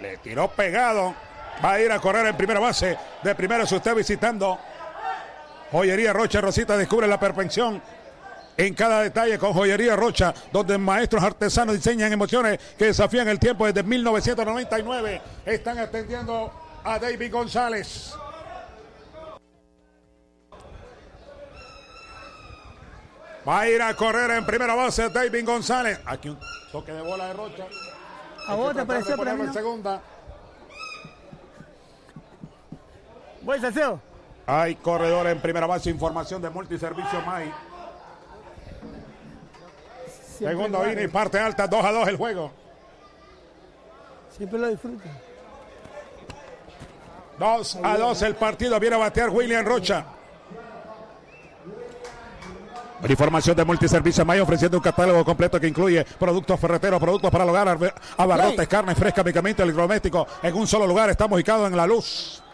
Le tiró pegado. Va a ir a correr en primera base. De primero, si usted visitando Joyería Rocha Rosita, descubre la perfección en cada detalle con Joyería Rocha, donde maestros artesanos diseñan emociones que desafían el tiempo. Desde 1999 están atendiendo a David González. Va a ir a correr en primera base David González. Aquí un toque de bola de Rocha. ¿A vos te pareció para mí? En segunda. Voy, Salcedo. Hay corredor en primera base. Información de Multiservicio May. Segundo inning, parte alta, 2-2 el juego. Siempre lo disfruto. 2-2 el partido. Viene a batear William Rocha. Información de Multiservicio May, ofreciendo un catálogo completo que incluye productos ferreteros, productos para el hogar, abarrotes, carne fresca, medicamentos, electrodomésticos. En un solo lugar estamos ubicados en La Luz.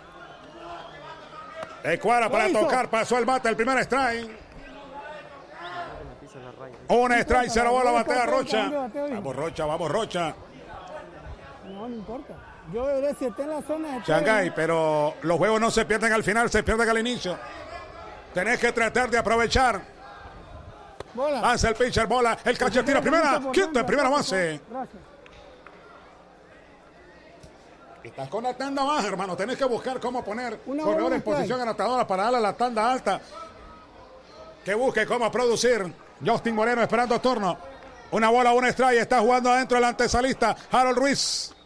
Ecuadra para tocar, pasó el bate, el primer strike. Un strike, 0 bola, batea Rocha. Vamos Rocha, vamos Rocha. No importa. Yo veré si está en la zona de Shanghái, pero los juegos no se pierden al final, se pierden al inicio. Tenés que tratar de aprovechar. Bola. Lanza el pitcher, bola, el catcher tira primera, quieto en primera base. Gracias. Estás con la tanda baja, hermano. Tenés que buscar cómo poner Una corredor en bola, posición anotadora para darle a la tanda alta. Que busque cómo producir. Justin Moreno esperando turno. Una bola, un strike. Está jugando adentro el antesalista Harold Ruiz.